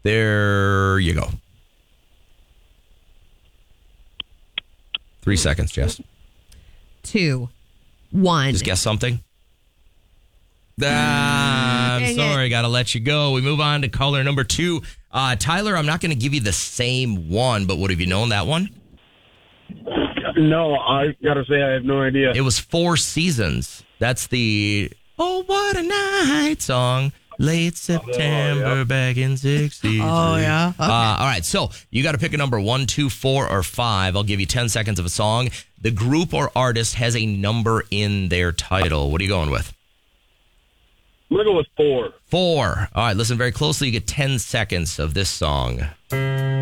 There you go. 3 seconds, Jess. 2, 1. Just guess something. I'm sorry, got to let you go. We move on to caller number 2. Tyler, I'm not going to give you the same one, but would have you known that one? No, I got to say I have no idea. It was Four Seasons. That's the Oh What a Night song. Late September back in 60s. Oh, yeah. Okay. All right, so you got to pick a number 1, 2, 4, or 5. I'll give you 10 seconds of a song. The group or artist has a number in their title. What are you going with? I'm going to go with 4. 4. All right, listen very closely. You get 10 seconds of this song.